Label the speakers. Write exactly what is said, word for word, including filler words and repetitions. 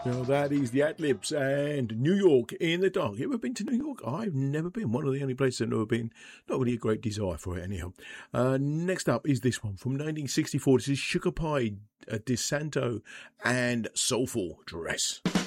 Speaker 1: Now that is the Adlibs and New York in the Dark. You ever been to New York? I've never been. One of the only places I've never been. Not really a great desire for it anyhow. Uh, next up is this one from nineteen sixty-four. This is Sugar Pie, uh, DeSanto and Soulful Dress.